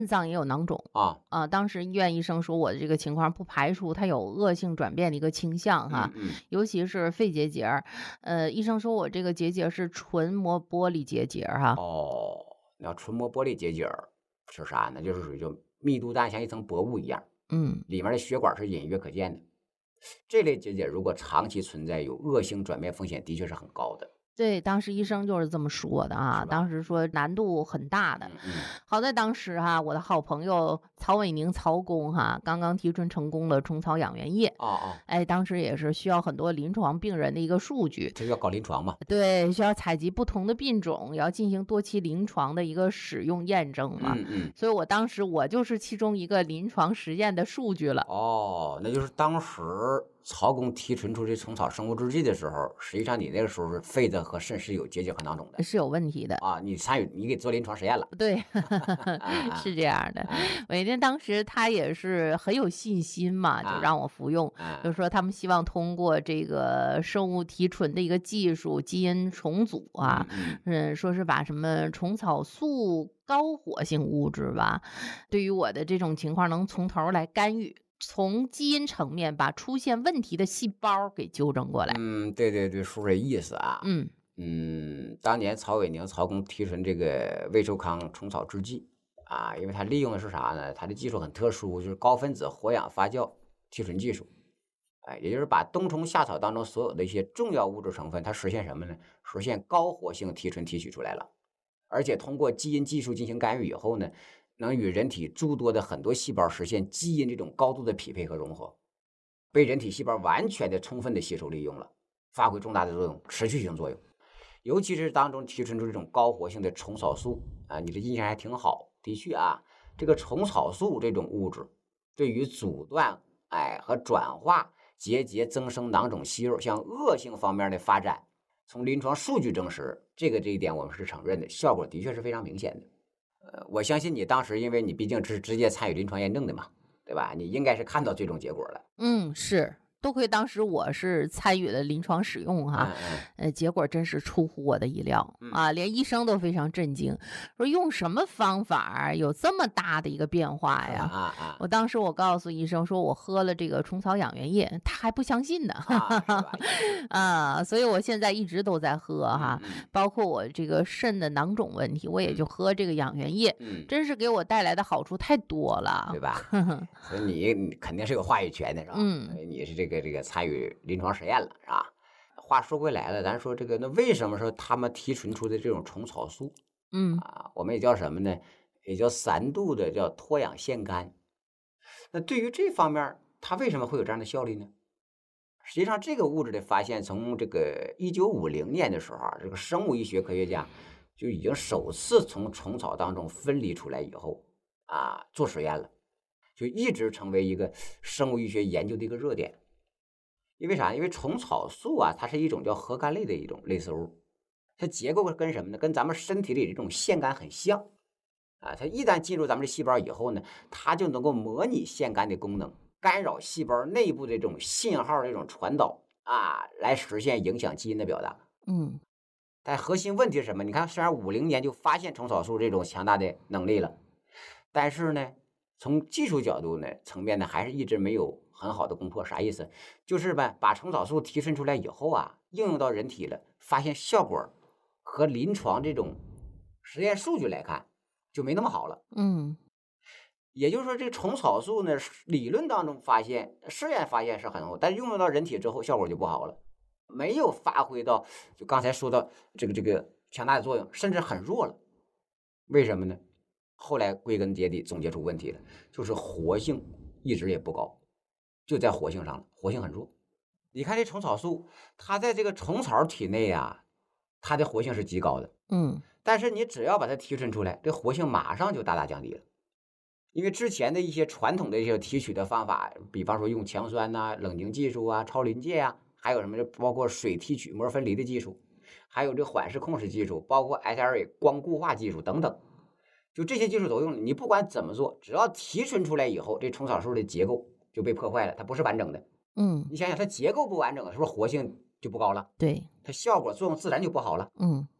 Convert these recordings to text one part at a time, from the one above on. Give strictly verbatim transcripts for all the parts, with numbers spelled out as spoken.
肾脏也有囊肿。 啊。 啊，当时医院医生说我的这个情况不排除它有恶性转变的一个倾向哈， 嗯嗯。 尤其是肺结节儿。呃，医生说我这个结节是纯膜玻璃结节儿哈。 哦，那纯膜玻璃结节儿是啥呢？就是属于就密度淡，像一层薄雾一样， 嗯。 里面的血管是隐约可见的。这类结节如果长期存在，有恶性转变风险的确是很高的。 对，当时医生就是这么说的啊， 是吧？ 当时说难度很大的。 嗯嗯。 好在当时哈，我的好朋友曹伟宁曹工哈，刚刚提纯成功了虫草养元液。 哦哦。 哎，当时也是需要很多临床病人的一个数据。 这要搞临床嘛。 对，需要采集不同的病种，也要进行多期临床的一个使用验证嘛。 嗯嗯。 所以我当时我就是其中一个临床实验的数据了。 哦，那就是当时曹工提纯出这虫草生物制剂的时候，实际上你那个时候是肺子和肾是有结节和囊肿的。 是有问题的。 啊，你参与你给做临床实验了。 对， 啊啊。 是这样的。 啊。 伟宁当时他也是很有信心嘛，就啊。 让我服用， 啊。 就说他们希望通过这个生物提纯的一个技术，基因重组啊， 嗯嗯。 嗯，说是把什么虫草素高活性物质吧，对于我的这种情况能从头儿来干预，从基因层面把出现问题的细胞给纠正过来。 嗯，对对对，说这意思啊。 嗯。 嗯，当年曹伟宁曹工提纯这个魏寿康虫草制剂啊，因为它利用的是啥呢？它的技术很特殊，就是高分子活氧发酵提纯技术。哎，也就是把冬虫夏草当中所有的一些重要物质成分，它实现什么呢？实现高活性提纯提取出来了。而且通过基因技术进行干预以后呢，能与人体诸多的很多细胞实现基因这种高度的匹配和融合，被人体细胞完全的充分的吸收利用了，发挥重大的作用，持续性作用。尤其是当中提纯出这种高活性的虫草素啊，你的印象还挺好。的确啊，这个虫草素这种物质对于阻断哎和转化结节增生囊肿息肉向恶性方面的发展，从临床数据证实，这个这一点我们是承认的，效果的确是非常明显的。呃，我相信你当时因为你毕竟是直接参与临床验证的嘛，对吧？你应该是看到最终结果了。 嗯，是。多亏当时我是参与了临床使用哈， 嗯嗯。 呃，结果真是出乎我的意料。 嗯。 啊，连医生都非常震惊，说用什么方法儿有这么大的一个变化是吧？ 呀？ 啊啊。 我当时我告诉医生说我喝了这个虫草养元液，他还不相信呢。 啊，是吧？也是。 啊，所以我现在一直都在喝哈， 嗯嗯。 包括我这个肾的囊肿问题，我也就嗯。 喝这个养元液， 嗯。 真是给我带来的好处太多对了。 吧？所以你你肯定是有话语权的是吧？ 嗯。 呃你是这个这个参与临床实验了是吧？话说回来了，咱说这个那为什么说他们提纯出的这种虫草素嗯。 啊，我们也叫什么呢？也叫三度的叫脱氧腺苷。那对于这方面儿，它为什么会有这样的效力呢？实际上这个物质的发现，从这个一九五零年的时候啊，这个生物医学科学家就已经首次从虫草当中分离出来以后啊，做实验了，就一直成为一个生物医学研究的一个热点。因为啥？因为虫草素啊，它是一种叫核苷类的一种类似物，它结构跟什么呢？跟咱们身体里这种腺苷很像啊。它一旦进入咱们的细胞以后呢，它就能够模拟腺苷的功能，干扰细胞内部的这种信号的这种传导啊，来实现影响基因的表达。 嗯。 但核心问题是什么？你看，虽然五零年就发现虫草素这种强大的能力了，但是呢，从技术角度呢层面呢，还是一直没有很好的攻破。啥意思？就是吧，把虫草素提纯出来以后啊，应用到人体了，发现效果和临床这种实验数据来看，就没那么好了。 嗯。 也就是说，这个虫草素呢，理论当中发现，试验发现是很好，但是用到人体之后，效果就不好了，没有发挥到就刚才说到这个这个强大的作用，甚至很弱了。为什么呢？后来归根结底总结出问题了，就是活性一直也不高，就在活性上了，活性很弱。你看这虫草素，它在这个虫草体内啊，它的活性是极高的， 嗯。 但是你只要把它提纯出来，这活性马上就大大降低了。因为之前的一些传统的一些提取的方法，比方说用强酸呐、冷凝技术啊、超临界啊，还有什么包括水提取膜分离的技术，还有这缓释控制技术，包括 S L A 光固化技术等等，就这些技术都用了。你不管怎么做，只要提纯出来以后，这虫草素的结构就被破坏了，它不是完整的。 嗯。 你想想，它结构不完整了，是不是活性就不高了？ 对。 它效果作用自然就不好了。 嗯。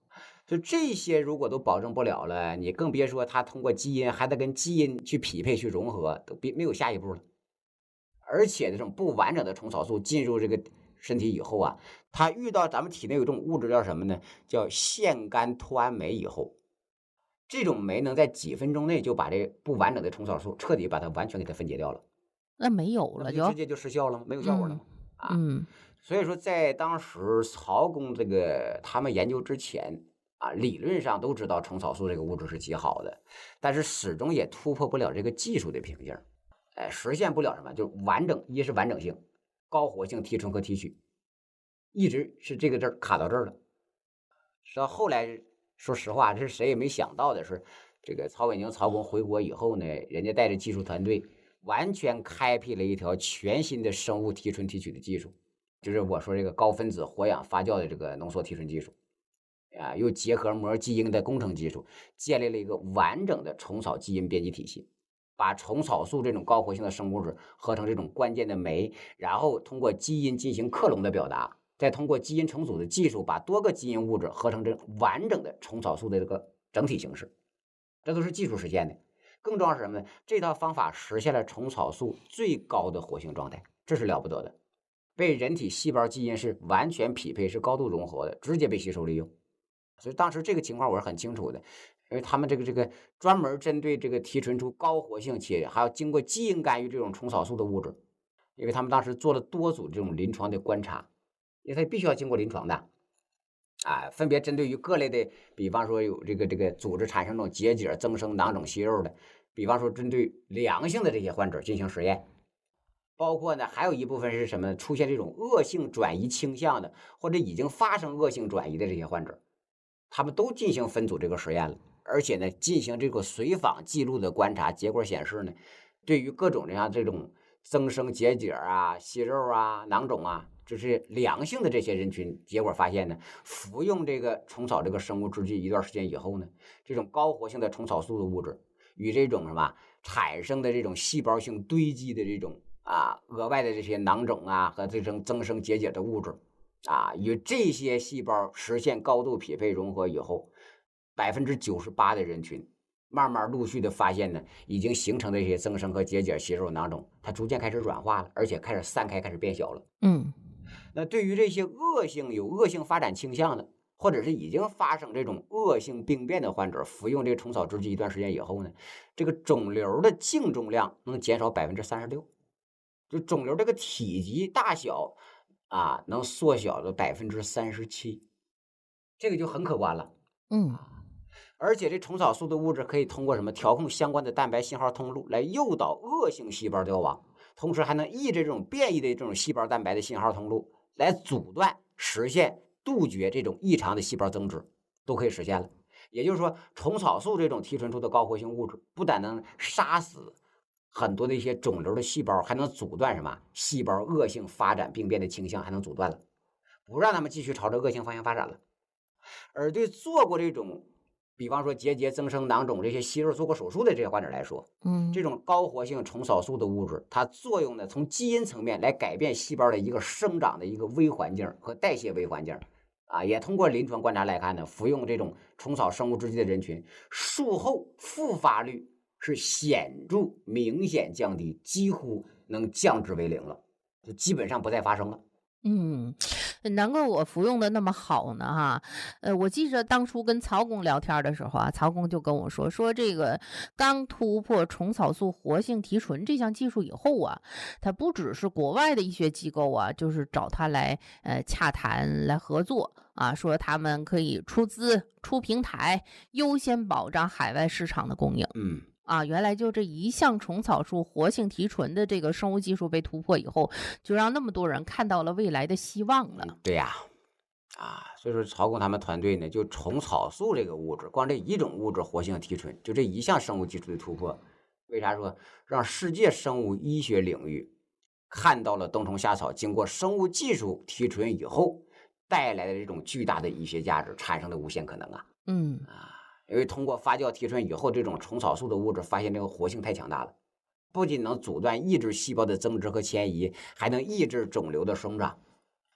所以这些如果都保证不了了，你更别说它通过基因还得跟基因去匹配去融合，都别没有下一步了。而且这种不完整的虫草素进入这个身体以后啊，它遇到咱们体内有一种物质叫什么呢？叫腺苷脱氨酶以后，这种酶能在几分钟内就把这不完整的虫草素彻底把它完全给它分解掉了。 那没有了就， 那不就直接就失效了吗？没有效果了嗯吗？啊， 嗯所以说在当时曹公这个他们研究之前啊，理论上都知道虫草素这个物质是极好的，但是始终也突破不了这个技术的瓶颈，哎，实现不了什么，就完整，一是完整性，高活性提纯和提取，一直是这个字儿卡到这儿了。到后来，说实话，这是谁也没想到的是，这个曹伟宁曹公回国以后呢，人家带着技术团队，完全开辟了一条全新的生物提纯提取的技术，就是我说这个高分子活氧发酵的这个浓缩提纯技术，啊，又结合膜基因的工程技术，建立了一个完整的虫草基因编辑体系，把虫草素这种高活性的生物质合成这种关键的酶，然后通过基因进行克隆的表达。再通过基因重组的技术，把多个基因物质合成成完整的虫草素的这个整体形式，这都是技术实现的。更重要是什么呢？这套方法实现了虫草素最高的活性状态，这是了不得的，被人体细胞基因是完全匹配，是高度融合的，直接被吸收利用。所以当时这个情况我是很清楚的，因为他们这个这个专门针对这个提纯出高活性且还要经过基因干预这种虫草素的物质，因为他们当时做了多组这种临床的观察。因为它必须要经过临床的，啊，分别针对于各类的，比方说有这个这个组织产生这种结节、增生、囊肿、息肉的，比方说针对良性的这些患者进行实验，包括呢还有一部分是什么？出现这种恶性转移倾向的，或者已经发生恶性转移的这些患者，他们都进行分组这个实验了，而且呢进行这个随访记录的观察，结果显示呢，对于各种这样这种增生结节啊、息肉啊、囊肿啊。就是良性的这些人群，结果发现呢，服用这个虫草这个生物制剂一段时间以后呢，这种高活性的虫草素的物质与这种什么产生的这种细胞性堆积的这种啊额外的这些囊肿啊和这种增生结节的物质啊，与这些细胞实现高度匹配融合以后，百分之九十八的人群。慢慢陆续的发现呢，已经形成的这些增生和结节、息肉、囊肿，它逐渐开始软化了，而且开始散开，开始变小了。 嗯。 那对于这些恶性有恶性发展倾向的，或者是已经发生这种恶性病变的患者，服用这个虫草制剂一段时间以后呢，这个肿瘤的净重量能减少百分之三十六，就肿瘤这个体积大小啊，能缩小了百分之三十七，这个就很可观了。 嗯。 而且这虫草素的物质可以通过什么调控相关的蛋白信号通路来诱导恶性细胞凋亡，同时还能抑制这种变异的这种细胞蛋白的信号通路，来阻断、实现杜绝这种异常的细胞增殖，都可以实现了。也就是说，虫草素这种提纯出的高活性物质，不但能杀死很多的一些肿瘤的细胞，还能阻断什么细胞恶性发展病变的倾向，还能阻断了，不让他们继续朝着恶性方向发展了。而对做过这种比方说结节、增生、囊肿这些息肉做过手术的这些患者来说， 嗯， 这种高活性虫草素的物质，它作用呢，从基因层面来改变细胞的一个生长的一个微环境和代谢微环境，啊，也通过临床观察来看呢，服用这种虫草生物制剂的人群，术后复发率是显著明显降低，几乎能降至为零了，就基本上不再发生了。 嗯，难怪我服用的那么好呢哈。呃，我记着当初跟曹公聊天的时候啊，曹公就跟我说，说这个刚突破虫草素活性提纯这项技术以后啊，他不只是国外的医学机构啊，就是找他来呃洽谈来合作啊，说他们可以出资出平台，优先保障海外市场的供应。 嗯。 啊，原来就这一项虫草素活性提纯的这个生物技术被突破以后，就让那么多人看到了未来的希望了。 对呀，啊，所以说曹工他们团队呢，就虫草素这个物质，光这一种物质活性提纯，就这一项生物技术的突破，为啥说让世界生物医学领域看到了冬虫夏草经过生物技术提纯以后带来的这种巨大的医学价值，产生的无限可能啊。 嗯啊，因为通过发酵提纯以后，这种虫草素的物质发现这个活性太强大了，不仅能阻断抑制细胞的增殖和迁移，还能抑制肿瘤的生长。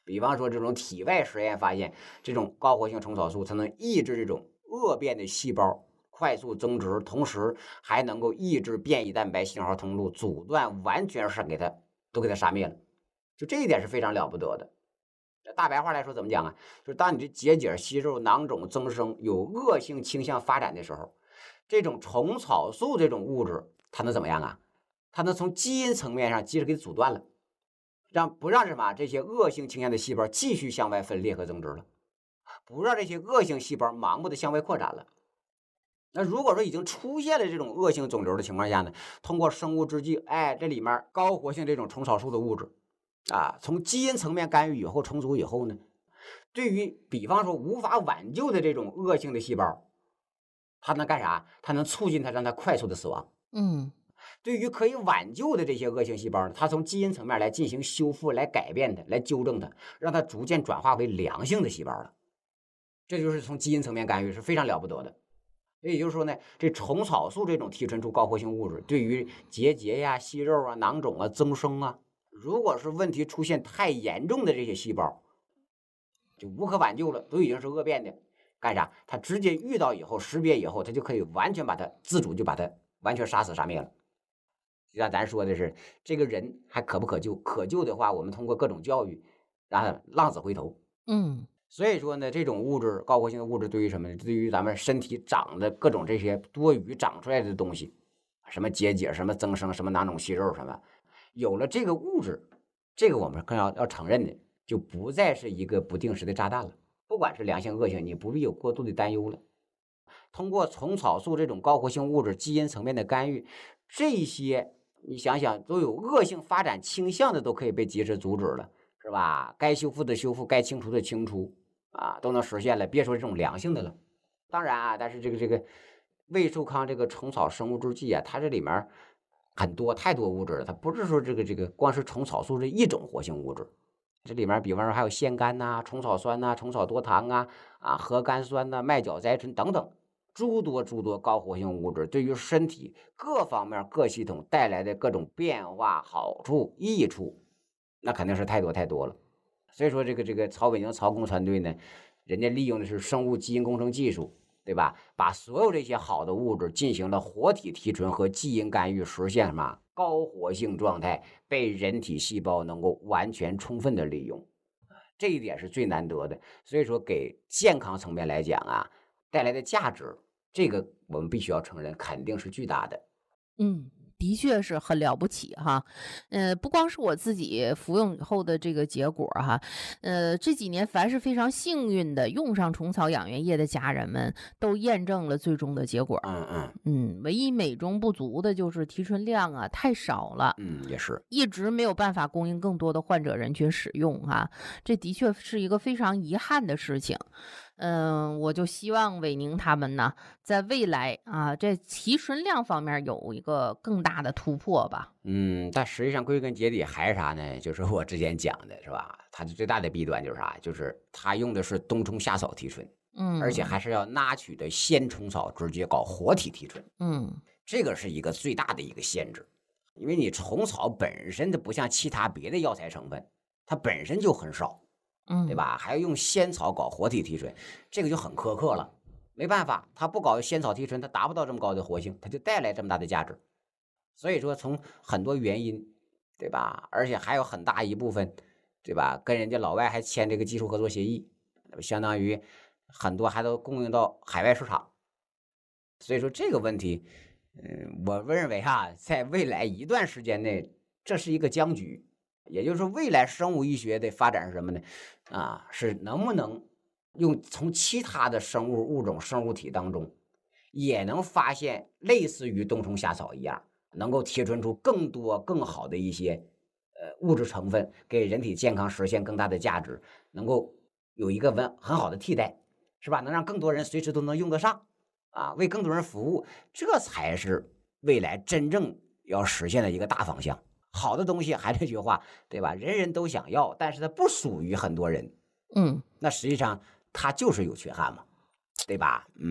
比方说这种体外实验发现，这种高活性虫草素它能抑制这种恶变的细胞快速增殖，同时还能够抑制变异蛋白信号通路，阻断完全是给它都给它杀灭了。就这一点是非常了不得的。大白话来说怎么讲啊？就是当你的结节、息肉、囊肿增生有恶性倾向发展的时候，这种虫草素这种物质它能怎么样啊？它能从基因层面上及时给阻断了，让不让什么这些恶性倾向的细胞继续向外分裂和增殖了，不让这些恶性细胞盲目的向外扩展了。那如果说已经出现了这种恶性肿瘤的情况下呢，通过生物制剂，哎，这里面高活性这种虫草素的物质啊，从基因层面干预以后重组以后呢，对于比方说无法挽救的这种恶性的细胞，它能干啥？它能促进它，让它快速的死亡。 嗯， 对于可以挽救的这些恶性细胞呢，它从基因层面来进行修复、来改变它、来纠正它，让它逐渐转化为良性的细胞了。这就是从基因层面干预是非常了不得的。也就是说呢，这虫草素这种提纯出高活性物质，对于结节呀、息肉啊、囊肿啊、增生啊，如果是问题出现太严重的这些细胞，就无可挽救了，都已经是恶变的，干啥？它直接遇到以后，识别以后，它就可以完全把它自主就把它完全杀死杀灭了。就像咱说的是，这个人还可不可救？可救的话，我们通过各种教育，让他浪子回头。 嗯， 所以说呢，这种物质高活性的物质对于什么呢？对于咱们身体长的各种这些多余长出来的东西，什么结节、什么增生、什么囊肿、息肉什么，有了这个物质，这个我们更要要承认的，就不再是一个不定时的炸弹了。不管是良性恶性，你不必有过度的担忧了。通过虫草素这种高活性物质基因层面的干预，这些你想想都有恶性发展倾向的，都可以被及时阻止了，是吧？该修复的修复，该清除的清除。啊，都能实现了，别说这种良性的了。当然啊，但是这个这个魏寿康这个虫草生物制剂啊，它这里面很多太多物质了，它不是说这个这个光是虫草素这一种活性物质，这里面比方说还有腺苷呐、虫草酸呐、虫草多糖啊、啊核苷酸呐、麦角甾醇等等诸多诸多高活性物质，对于身体各方面各系统带来的各种变化、好处、益处，那肯定是太多太多了。所以说，这个这个曹伟宁曹工团队呢，人家利用的是生物基因工程技术，对吧？把所有这些好的物质进行了活体提纯和基因干预，实现什么高活性状态，被人体细胞能够完全充分的利用，这一点是最难得的。所以说，给健康层面来讲啊，带来的价值，这个我们必须要承认，肯定是巨大的。 嗯。的确是很了不起哈，呃，不光是我自己服用以后的这个结果哈，呃，这几年凡是非常幸运的用上虫草养元液的家人们，都验证了最终的结果。 嗯嗯嗯，唯一美中不足的就是提纯量啊太少了， 嗯，也是。 一直没有办法供应更多的患者人群使用哈，这的确是一个非常遗憾的事情。嗯，我就希望伟宁他们呢，在未来啊，这提纯量方面有一个更大的突破吧。 嗯，但实际上归根结底还是啥呢？就是我之前讲的是吧？它的最大的弊端就是啥？就是它用的是冬虫夏草提纯， 嗯， 而且还是要拿取的鲜虫草直接搞活体提纯， 嗯， 这个是一个最大的一个限制。因为你虫草本身它不像其他别的药材成分，它本身就很少， 嗯， 对吧？还要用仙草搞活体提纯，这个就很苛刻了。没办法，它不搞仙草提纯，它达不到这么高的活性，它就带来这么大的价值。所以说，从很多原因，对吧？而且还有很大一部分，对吧？跟人家老外还签这个技术合作协议，相当于很多还都供应到海外市场。所以说这个问题，嗯，我认为哈，在未来一段时间内，这是一个僵局。也就是说，未来生物医学的发展是什么呢？啊，是能不能用从其他的生物物种、生物体当中，也能发现类似于冬虫夏草一样，能够提纯出更多更好的一些呃物质成分，给人体健康实现更大的价值，能够有一个很很好的替代，是吧？能让更多人随时都能用得上啊，为更多人服务，这才是未来真正要实现的一个大方向。好的东西还是这句话，对吧？人人都想要，但是它不属于很多人， 嗯， 那实际上它就是有缺憾嘛，对吧？嗯。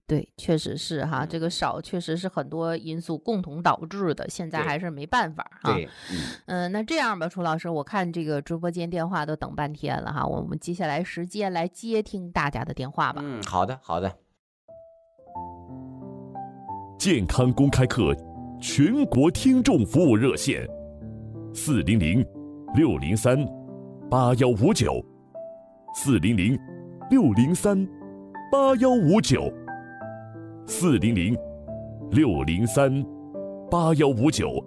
对，确实是哈， 嗯这个少确实是很多因素共同导致的，现在还对是没办法哈。 对，嗯嗯，那这样吧，楚老师，我看这个直播间电话都等半天了哈，我们接下来时间来接听大家的电话吧。 嗯，好的好的。 健康公开课全国听众服务热线：四零零六零三八幺五九，四零零六零三八幺五九，四零零六零三八幺五九。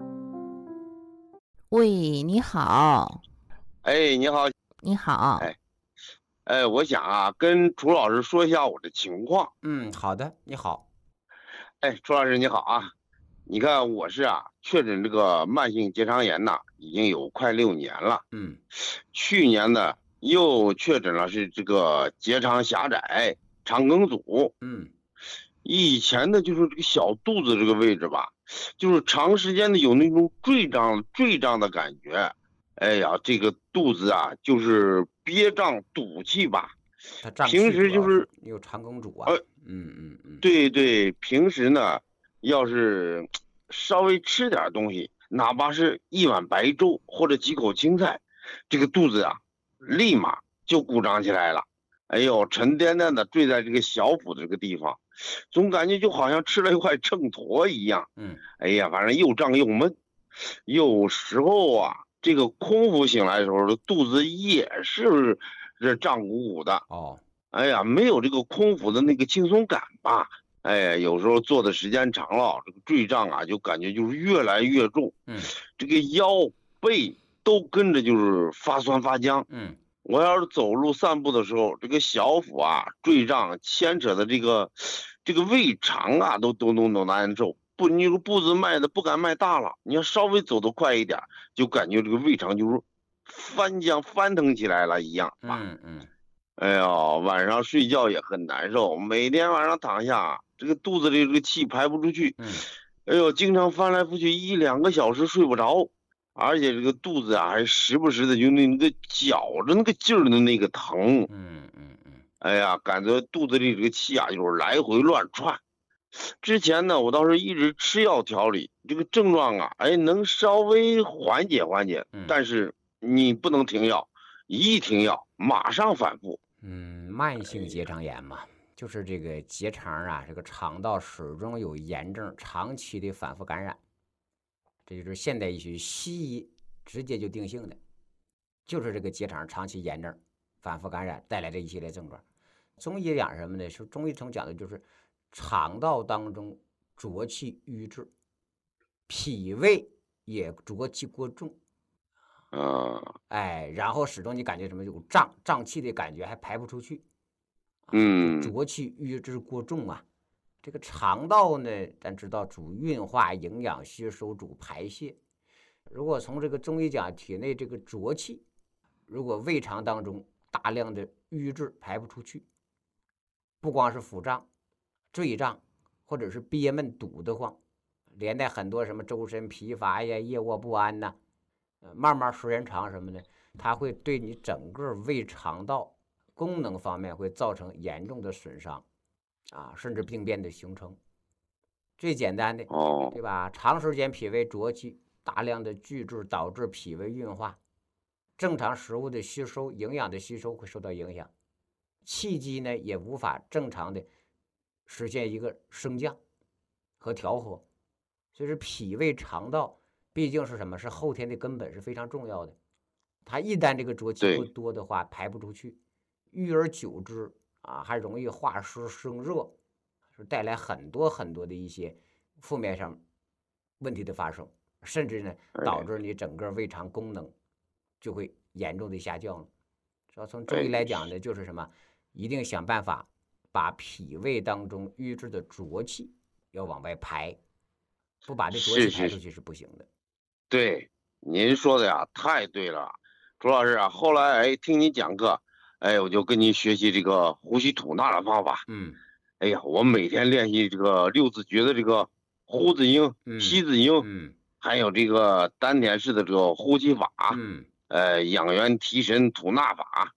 喂，你好， 哎，你好， 你好， 哎哎，我想啊，跟楚老师说一下我的情况。 嗯，好的，你好。 哎，楚老师你好啊，你看我是啊，确诊这个慢性结肠炎呐，已经有快六年了。 嗯去年呢，又确诊了是这个结肠狭窄、肠梗阻。 嗯以前呢，就是这个小肚子这个位置吧，就是长时间的有那种坠胀、坠胀的感觉。哎呀，这个肚子啊，就是憋胀堵气吧。 它胀平气主要时就是你有肠梗阻啊。 呃嗯嗯嗯， 对对，平时呢，要是稍微吃点东西，哪怕是一碗白粥或者几口青菜，这个肚子啊，立马就鼓胀起来了。哎呦，沉甸甸的坠在这个小腹的这个地方，总感觉就好像吃了一块秤砣一样。 嗯哎呀，反正又胀又闷。有时候啊，这个空腹醒来的时候，肚子也是这胀鼓鼓的。 哦， 哎呀，没有这个空腹的那个轻松感吧？哎呀，有时候坐的时间长了，这个坠胀啊，就感觉就是越来越重， 嗯这个腰背都跟着就是发酸发僵。 嗯我要是走路散步的时候，这个小腹啊坠胀，牵扯的这个这个胃肠啊都都都都难受。不，你这个步子迈的不敢迈大了，你要稍微走得快一点，就感觉这个胃肠就是翻江翻腾起来了一样啊。 嗯嗯哎呀，晚上睡觉也很难受，每天晚上躺下，这个肚子里这个气排不出去， 嗯哎呦，经常翻来覆去一两个小时睡不着，而且这个肚子啊还时不时的就那那个绞着那个劲儿的那个疼。 嗯嗯嗯哎呀，感觉肚子里这个气啊就是来回乱窜。之前呢，我倒是一直吃药调理，这个症状啊，哎，能稍微缓解缓解， 嗯但是你不能停药，一停药马上反复。 嗯，慢性结肠炎嘛，就是这个结肠啊，这个肠道始终有炎症，长期的反复感染，这就是现代医学西医直接就定性的，就是这个结肠长期炎症、反复感染带来的一系列症状。中医讲什么呢？是中医常讲的就是肠道当中浊气瘀滞，脾胃也浊气过重。 嗯哎，然后始终你感觉什么有胀胀气的感觉，还排不出去，啊， 嗯浊气瘀滞过重啊。这个肠道呢，咱知道主运化、营养吸收、主排泄。如果从这个中医讲，体内这个浊气，如果胃肠当中大量的瘀滞排不出去，不光是腹胀、坠胀，或者是憋闷堵得慌，连带很多什么周身疲乏呀、夜卧不安呐。呃，慢慢时间长什么呢？它会对你整个胃肠道功能方面会造成严重的损伤，啊，甚至病变的形成。最简单的， 哦对吧？长时间脾胃浊气，大量的聚滞导致脾胃运化，正常食物的吸收、营养的吸收会受到影响，气机呢也无法正常的实现一个升降和调和。所以说，脾胃肠道毕竟是什么？是后天的根本，是非常重要的。它一旦这个浊气过多的话，排不出去，遇而久之啊，还容易化湿生热，是带来很多很多的一些负面上问题的发生，甚至呢导致你整个胃肠功能就会严重的下降了。要从中医来讲呢，就是什么？一定想办法把脾胃当中瘀滞的浊气要往外排，不把这浊气排出去是不行的。 对，您说的呀，太对了，朱老师啊。后来哎，听你讲课，哎，我就跟您学习这个呼吸吐纳的方法。 嗯， 哎呀，我每天练习这个六字诀的这个呼字音、吸字音， 嗯， 还有这个丹田式的这个呼吸法， 嗯， 呃，养元提神吐纳法。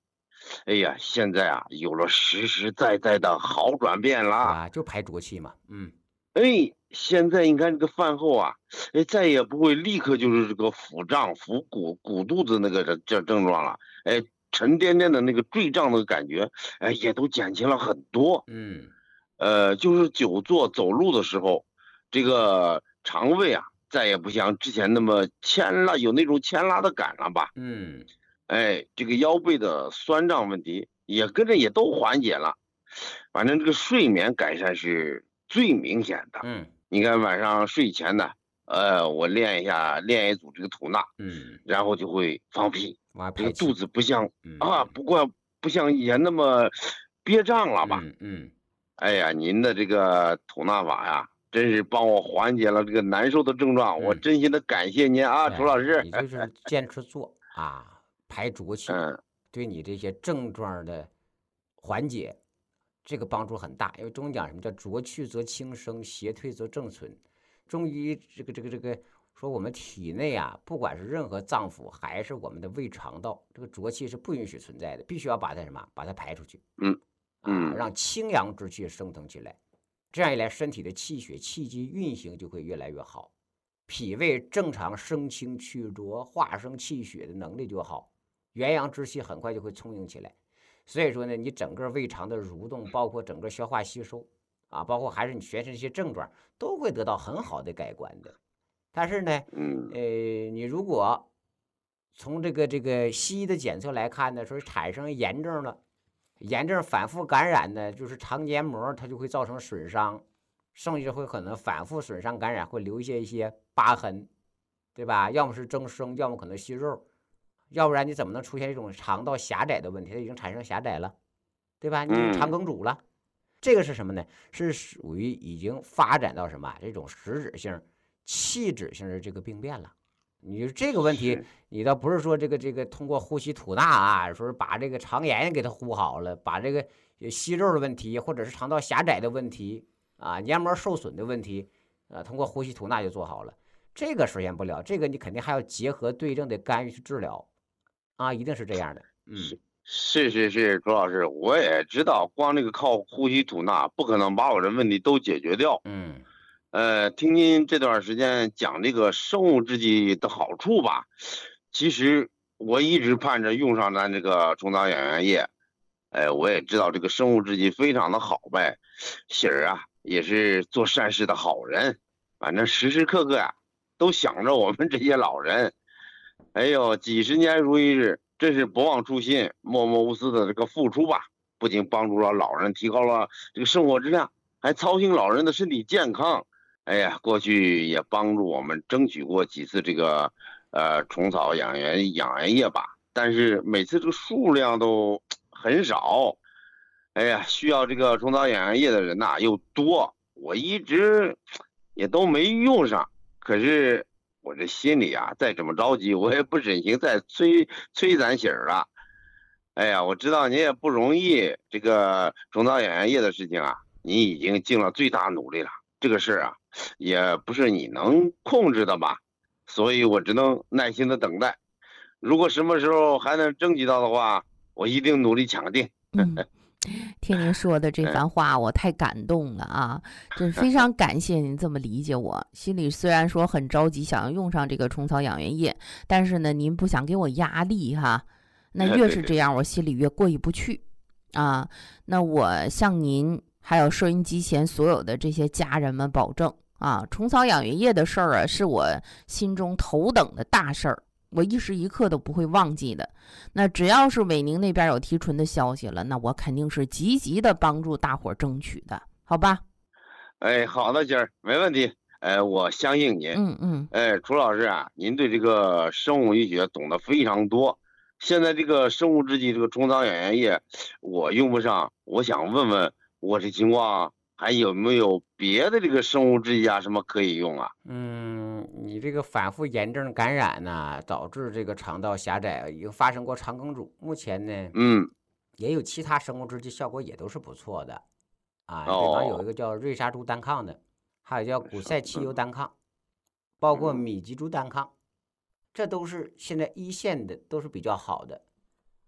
哎呀，现在啊有了实实在在的好转变啦。 啊，就排浊气嘛。嗯哎，现在你看这个饭后啊，哎，再也不会立刻就是这个腹胀、腹鼓、鼓肚子那个这这症状了。哎，沉甸甸的那个坠胀的感觉，哎，也都减轻了很多。 嗯呃，就是久坐走路的时候，这个肠胃啊，再也不像之前那么牵拉，有那种牵拉的感了吧？ 嗯哎，这个腰背的酸胀问题也跟着也都缓解了。反正这个睡眠改善是最明显的。 嗯你看晚上睡前呢，呃，我练一下，练一组这个吐纳， 嗯， 然后就会放屁，这个往外排气。 肚子不像啊， 嗯不过不像以前那么憋胀了吧？ 嗯嗯， 哎呀，您的这个吐纳法呀，真是帮我缓解了这个难受的症状，我嗯， 真心的感谢您啊，楚老哎， 师。 你就是坚持做啊，排浊气， 嗯对你这些症状的缓解，这个帮助很大。因为中医讲什么叫浊去则轻生，邪退则正存。中医这个这个这个说我们体内啊，不管是任何脏腑还是我们的胃肠道，这个浊气是不允许存在的，必须要把它什么，把它排出去嗯啊， 嗯让清阳之气升腾起来。这样一来，身体的气血气机运行就会越来越好，脾胃正常升清去浊、化生气血的能力就好，元阳之气很快就会充盈起来。所以说呢，你整个胃肠的蠕动，包括整个消化吸收啊，包括还是你全身一些症状，都会得到很好的改观的。但是呢， 嗯呃，你如果从这个这个西医的检测来看呢，说产生炎症了，炎症反复感染呢，就是肠黏膜它就会造成损伤，甚至会可能反复损伤感染，会留下一些疤痕，对吧？要么是增生，要么可能息肉，要不然你怎么能出现这种肠道狭窄的问题？它已经产生狭窄了，对吧？你肠嗯梗阻了，这个是什么呢？是属于已经发展到什么这种实质性、器质性的这个病变了。你这个问题， 是你倒不是说这个这个通过呼吸吐纳啊，说是把这个肠炎给它呼好了，把这个息肉的问题，或者是肠道狭窄的问题啊，黏膜受损的问题，呃，通过呼吸吐纳就做好了。这个实现不了，这个你肯定还要结合对症的干预去治疗啊，一定是这样的。嗯是是是是，朱老师，我也知道，光这个靠呼吸吐纳不可能把我这问题都解决掉。 嗯呃，听您这段时间讲这个生物制剂的好处吧，其实我一直盼着用上咱这个虫草养元液。哎，我也知道这个生物制剂非常的好呗，喜儿啊也是做善事的好人，反正时时刻刻呀、都想着我们这些老人。哎呦，几十年如一日，真是不忘初心、默默无私的这个付出吧，不仅帮助了老人，提高了这个生活质量，还操心老人的身体健康。哎呀，过去也帮助我们争取过几次这个呃虫草养元养元液吧，但是每次这个数量都很少。哎呀，需要这个虫草养元液的人呐、又多，我一直也都没用上。可是我这心里啊，再这么着急，我也不忍心再催催咱喜儿了。哎呀，我知道您也不容易，这个虫草养元液的事情啊，你已经尽了最大努力了。这个事儿啊，也不是你能控制的吧，所以我只能耐心的等待。如果什么时候还能争取到的话，我一定努力抢定。 嗯，听您说的这番话，我太感动了啊！真非常感谢您这么理解我。心里虽然说很着急，想要用上这个虫草养元液，但是呢，您不想给我压力哈。那越是这样，我心里越过意不去啊。那我向您还有收音机前所有的这些家人们保证啊，虫草养元液的事儿啊，是我心中头等的大事儿。我一时一刻都不会忘记的。那只要是伟宁那边有提纯的消息了，那我肯定是积极的帮助大伙儿争取的，好吧？ 哎，好的，姐儿，没问题。哎，我相信你。 嗯嗯。 哎，楚老师啊，您对这个生物医学懂得非常多。现在这个生物制剂这个虫草养元液，我用不上，我想问问我这情况还有没有别的这个生物制剂啊什么可以用啊？ 嗯，你这个反复炎症感染呢，导致这个肠道狭窄，已经发生过肠梗阻。目前呢， 嗯， 也有其他生物制剂效果也都是不错的啊。比哦方有一个叫瑞沙珠单抗的，还有叫古塞汽油单抗，包括米吉珠单抗，这都是现在一线的，都是比较好的。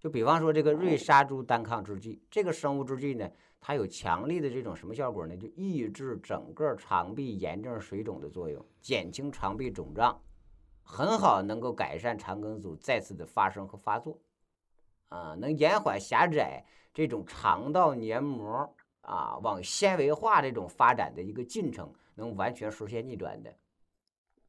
就比方说这个瑞沙珠单抗制剂，这个生物制剂呢，它有强力的这种什么效果呢？就抑制整个肠壁炎症水肿的作用，减轻肠壁肿胀，很好能够改善肠梗阻再次的发生和发作，啊，能延缓狭窄这种肠道黏膜啊往纤维化这种发展的一个进程，能完全实现逆转的。